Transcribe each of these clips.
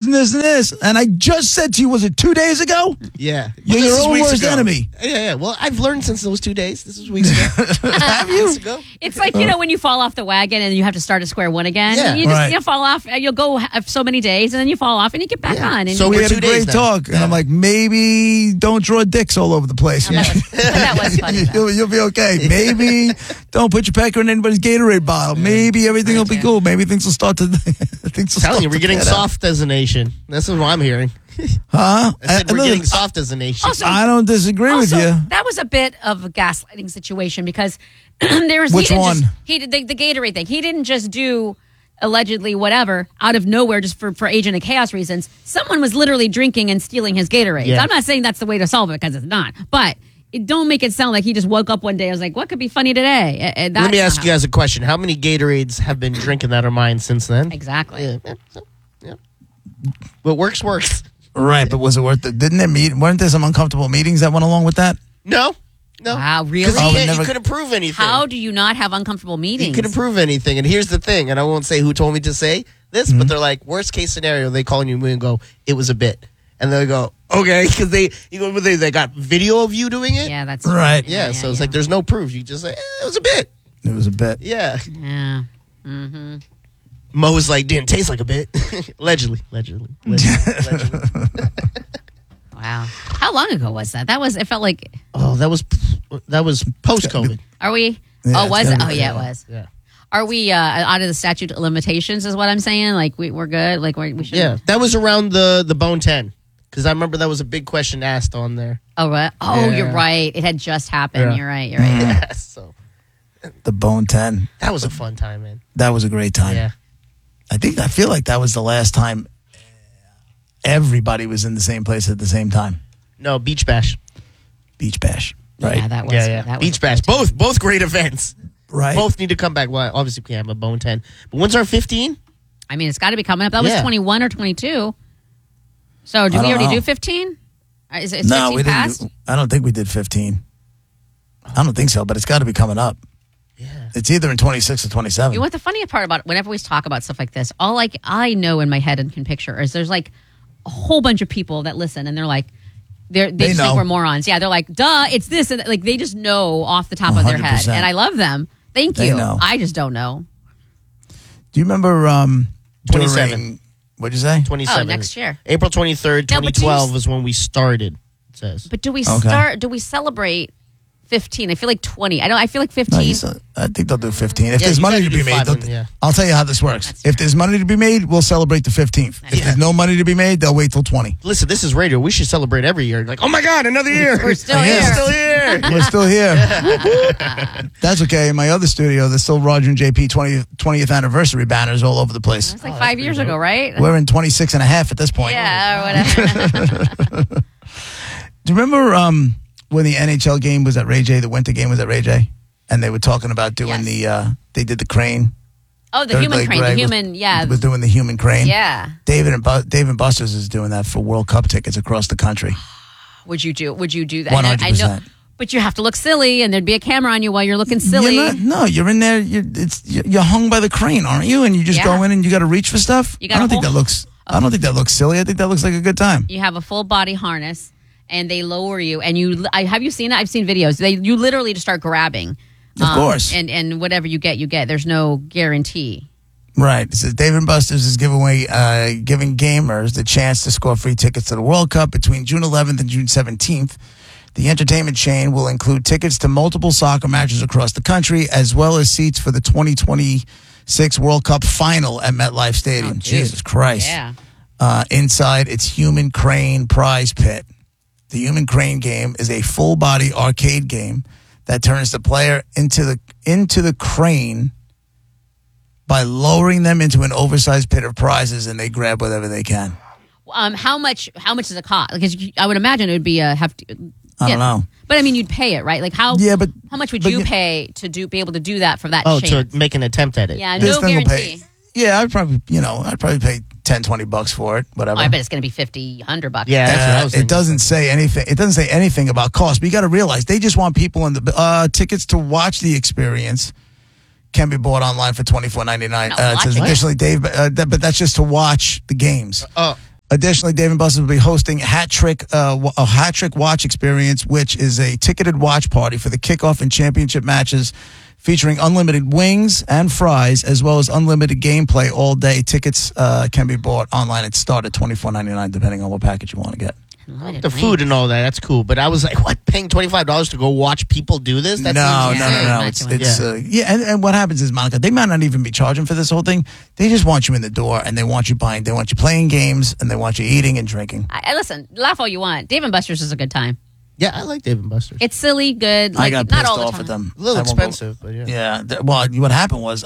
and this and this. And I just said to you, was it 2 days ago? Yeah. You're Well, your this is own weeks worst ago. enemy. Yeah. Well, I've learned since those 2 days. This was weeks ago. Have you? Weeks ago. It's like, when you fall off the wagon and you have to start at square one again. Yeah. You just Right. fall off. You'll go have so many days and then you fall off and you get back Yeah. on. And So We we're had a 2 days great now. talk. And I'm like, maybe don't draw dicks all over the place. that was funny. though. You'll be okay. Maybe don't put your pecker in anybody's Gatorade bottle. Maybe everything will be cool. Maybe things will start to. Things will Telling start you, we're to getting pan out. soft as a nation. That's what I'm hearing. Huh? I said we're Listen, getting soft as a nation. Also, I don't disagree with Also, you. that was a bit of a gaslighting situation because there was Which he didn't one? Just, he did the Gatorade thing. He didn't just do allegedly whatever out of nowhere just for Agent of Chaos reasons. Someone was literally drinking and stealing his Gatorades. Yeah. I'm not saying that's the way to solve it because it's not, but. Don't make it sound like he just woke up one day and was like, what could be funny today? Let me ask you guys a question. How many Gatorades have been drinking that are mine since then? Exactly. Yeah. What works. Right, but was it worth it? Didn't it weren't there some uncomfortable meetings that went along with that? No. Wow, really? Because you couldn't prove anything. How do you not have uncomfortable meetings? You couldn't prove anything. And here's the thing, and I won't say who told me to say this, but they're like, worst case scenario, they call you and go, it was a bit. And they go, okay, because they got video of you doing it. Yeah, that's Right. Yeah, so it's like there's no proof. You just say, it was a bit. It was a bit. Yeah. Yeah. Mo's like, didn't taste like a bit. Allegedly. Wow. How long ago was that? It felt like, Oh, that was post-COVID. are we? Yeah, was it's it? gotta Oh, be, yeah, yeah. it was. Yeah. Are we out of the statute of limitations is what I'm saying? Like, we're good? Like, we should. Yeah, that was around the Bone 10. Because I remember that was a big question asked on there. Oh, what? Oh, Yeah. you're right. It had just happened. Yeah. You're right. Yeah, so The Bone 10. that was a fun time, man. That was a great time. Yeah. I feel like that was the last time everybody was in the same place at the same time. No, Beach Bash. Beach Bash. Right. Yeah, that was. Yeah. That was Beach Bash. Both great events. Right. Both need to come back. Well, obviously, we have a Bone 10. But when's our 15? I mean, it's got to be coming up. That was Yeah. 21 or 22. So, did I we don't already know. do 15? Is it No, 15 we past? didn't. I don't think we did 15. I don't think so, but it's got to be coming up. Yeah. It's either in 26 or 27. You know what the funny part about whenever we talk about stuff like this, all I know in my head and can picture is there's like a whole bunch of people that listen and they're like, they just know. think we're morons. Yeah, they're like, duh, it's this. And like, they just know off the top of their head. 100%. And I love them. Thank They you. know. I just don't know. Do you remember 27. during, what'd you say? 27. Oh, next year. April 23rd, No, but do you 2012 is when we started, it says. But do we Okay. do we celebrate 15? I feel like 20. I feel like 15. No, I think they'll do 15. If Yeah, there's you money gotta to do be made, 5 of them, yeah. I'll tell you how this works. That's If there's money to be made, we'll celebrate the 15th. If there's no money to be made, they'll wait till 20. Listen, this is radio. We should celebrate every year. Like, oh my God, another year. We're still Yeah. here. We're still here. We're still here. That's okay. In my other studio, there's still Roger and JP 20th anniversary banners all over the place. It's like 5 years ago, right? We're in 26 and a half at this point. Yeah, or whatever. Do you remember when the NHL game was at Ray J, the winter game was at Ray J? And they were talking about doing they did the crane. Oh, the human crane. The Greg human, was doing the human crane. Yeah. David Buster's is doing that for World Cup tickets across the country. Would you do that? 100%. I know, but you have to look silly, and there'd be a camera on you while you're looking silly. You're in there. You're hung by the crane, aren't you? And you just go in and you got to reach for stuff. You I gotta don't think that hold- looks. I don't think that looks silly. I think that looks like a good time. You have a full body harness, and they lower you. And have you seen it? I've seen videos. You literally just start grabbing. Of course. And whatever you get, you get. There's no guarantee. Right. It says Dave & Buster's is giving gamers the chance to score free tickets to the World Cup between June 11th and June 17th. The entertainment chain will include tickets to multiple soccer matches across the country, as well as seats for the 2026 World Cup final at MetLife Stadium. Oh, dude. Jesus Christ. Yeah. Inside its Human Crane prize pit. The Human Crane game is a full-body arcade game that turns the player into the crane by lowering them into an oversized pit of prizes, and they grab whatever they can. How much does it cost? Because I would imagine it would be a hefty. I don't know. But I mean, you'd pay it, right? Like how? Yeah, but how much would but you you- pay to be able to do that for that? Oh, chance? to make an attempt at it. Yeah, This no thing will guarantee. pay. Yeah, I'd probably pay $10-$20 for it, whatever. I bet it's going to be $50, $100. Yeah, that's what I was It thinking. doesn't say anything. It doesn't say anything about cost. But you got to realize they just want people in the tickets to watch the experience. Can be bought online for $24.99. No, It says watching it. additionally, Dave, but that's just to watch the games. Oh, Additionally, Dave & Buster's will be hosting a hat trick watch experience, which is a ticketed watch party for the kickoff and championship matches featuring unlimited wings and fries, as well as unlimited gameplay all day. Tickets can be bought online and start at $24.99, depending on what package you want to get. The food and all that's cool. But I was like, what? Paying $25 to go watch people do this? That No. And what happens is, Monica, they might not even be charging for this whole thing. They just want you in the door, and they want you buying. They want you playing games, and they want you eating and drinking. Listen, laugh all you want. Dave & Buster's is a good time. Yeah, I like Dave & Buster's. It's silly, good. I got not pissed all the off time. at them. A little expensive, but yeah. Yeah. Well, what happened was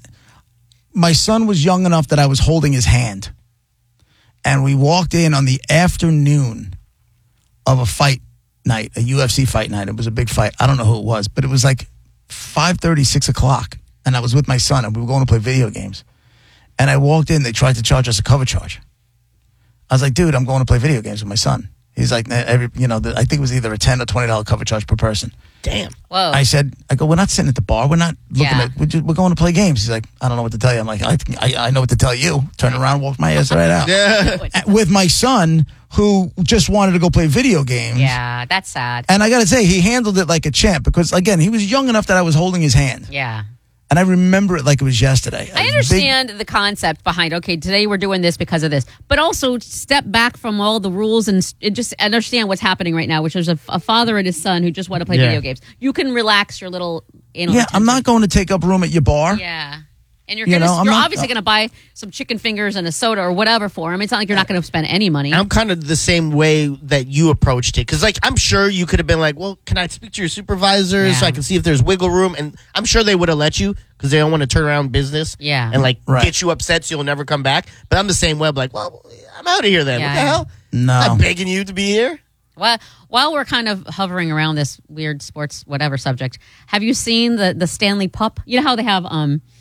my son was young enough that I was holding his hand. And we walked in on the afternoon of a fight night, a UFC fight night. It was a big fight. I don't know who it was, but it was like 5:30, 6 o'clock. And I was with my son, and we were going to play video games. And I walked in. They tried to charge us a cover charge. I was like, dude, I'm going to play video games with my son. He's like, I think it was either a $10 or $20 cover charge per person. Damn. Whoa. I go, we're not sitting at the bar. We're not looking we're going to play games. He's like, I don't know what to tell you. I'm like, I know what to tell you. Turn around, walk my ass right out. Yeah. With my son, who just wanted to go play video games. Yeah, that's sad. And I got to say, he handled it like a champ because, again, he was young enough that I was holding his hand. Yeah. And I remember it like it was yesterday. I understand the concept behind, okay, today we're doing this because of this, but also step back from all the rules and just understand what's happening right now, which is a father and his son who just want to play video games. You can relax your little anal Yeah, I'm not going to take up room at your bar. Yeah. And you're obviously going to buy some chicken fingers and a soda or whatever for him. It's not like you're not going to spend any money. I'm kind of the same way that you approached it. Because, I'm sure you could have been like, well, can I speak to your supervisor so I can see if there's wiggle room? And I'm sure they would have let you because they don't want to turn around business and, get you upset so you'll never come back. But I'm the same way. I'm like, well, I'm out of here then. Yeah. What the hell? No. I'm begging you to be here. Well, while we're kind of hovering around this weird sports whatever subject, have you seen the Stanley Pup? You know how they have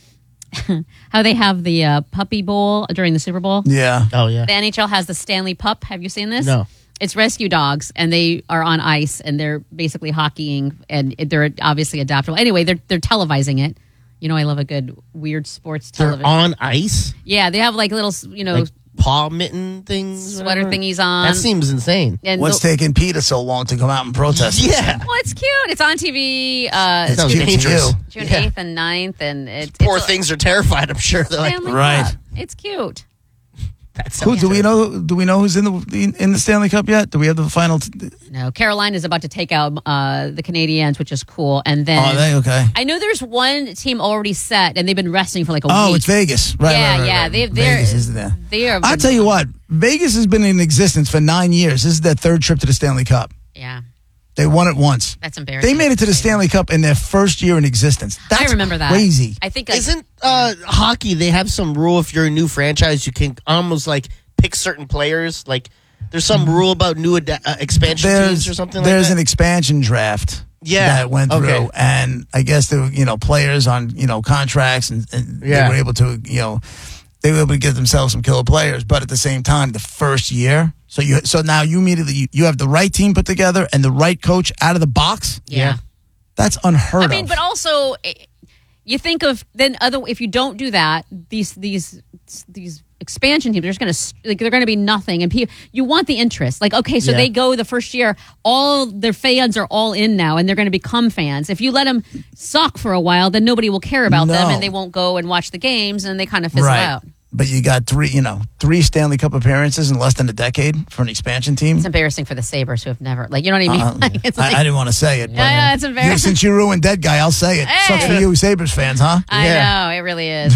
the Puppy Bowl during the Super Bowl? Yeah. Oh, yeah. The NHL has the Stanley Pup. Have you seen this? No. It's rescue dogs, and they are on ice, and they're basically hockeying, and they're obviously adaptable. Anyway, they're televising it. You know, I love a good weird sports television. They're on ice? Yeah, they have little, Like paw mitten things? Sweater whatever? thingies on. That seems insane. And What's taking Peter so long to come out and protest? Yeah. Well, it's cute. It's on TV. It's Sounds cute to dangerous. you. June 8th and 9th, and Poor things are terrified, I'm sure. They're like, Stanley Right. Cup. It's cute. that's Who do we know? Do we know who's in the Stanley Cup yet? Do we have the final? No, Carolina is about to take out the Canadiens, which is cool. And then Are they okay? I know there's one team already set, and they've been resting for like a week. Oh, it's Vegas. Right. Yeah, right, yeah. right. They're Vegas is there. They are. I'll tell you what. Vegas has been in existence for 9 years. This is their third trip to the Stanley Cup. Yeah, They won it once. that's embarrassing. They made it to the Stanley Cup in their first year in existence. That's I remember that. crazy. I think Isn't hockey, they have some rule if you're a new franchise, you can almost pick certain players? There's some rule about new expansion teams or something like that? There's an expansion draft. Yeah. That went through. Okay. And I guess there were, players on, contracts and they were able to, they were able to get themselves some killer players. But at the same time, the first year, so now you immediately, you have the right team put together and the right coach out of the box. Yeah. That's unheard of. I mean, but also you think of then if you don't do that, these expansion teams are just they're going to be nothing, and you want the interest. They go the first year, all their fans are all in now, and they're going to become fans. If you let them suck for a while, then nobody will care about them, and they won't go and watch the games, and they kind of fizzle out. But you got three Stanley Cup appearances in less than a decade for an expansion team. It's embarrassing for the Sabres who have never, you know what I mean? I didn't want to say it. But, yeah, it's embarrassing. Since you ruined Dead Guy, I'll say it. Hey. Sucks for you Sabres fans, huh? I know, it really is.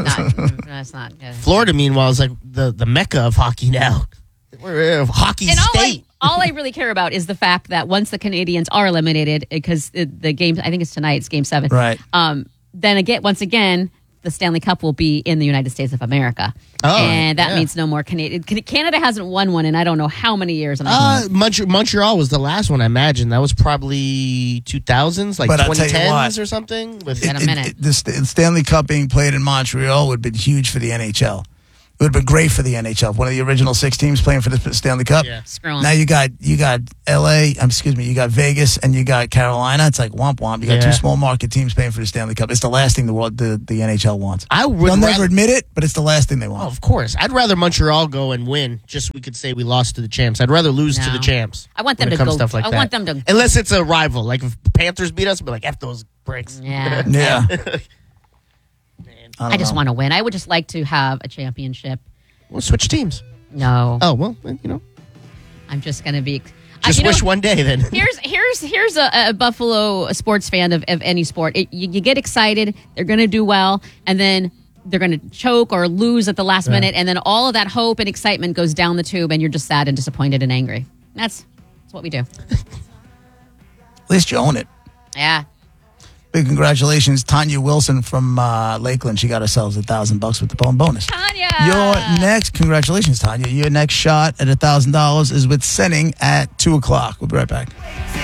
It's not good. Florida, meanwhile, is the mecca of hockey now. We're a hockey state. All I really care about is the fact that once the Canadians are eliminated, because the game, I think it's tonight, it's game 7. Right. Then once again, the Stanley Cup will be in the United States of America. Oh, and that means no more Canadian. Canada hasn't won one in I don't know how many years. Montreal was the last one, I imagine. That was probably 2000s, But I'll tell you 2010s what, or something. In a minute. The Stanley Cup being played in Montreal would have been huge for the NHL. It It would have been great for the NHL. One of the original 6 teams playing for the Stanley Cup. Yeah. Now you got LA, you got Vegas, and you got Carolina. It's like womp womp. You got 2 small market teams playing for the Stanley Cup. It's the last thing the NHL wants. They'll never admit it, but it's the last thing they want. Oh, of course. I'd rather Montreal go and win, just so we could say we lost to the champs. I'd rather lose to the champs. I want them to go. Stuff like that. Want them to. Unless it's a rival. Like if Panthers beat us, I'd be like, F those bricks. Yeah. Yeah. I just want to win. I would just like to have a championship. We'll switch teams. No. Oh, well, I'm just going to be. Just wish one day then. Here's a Buffalo sports fan of any sport. You get excited. They're going to do well. And then they're going to choke or lose at the last minute. And then all of that hope and excitement goes down the tube and you're just sad and disappointed and angry. That's what we do. At least you own it. Yeah. Big congratulations, Tanya Wilson from Lakeland. She got herself $1,000 with the bonus. Tanya! Congratulations, Tanya. Your next shot at $1,000 is with Sinning at 2:00. We'll be right back.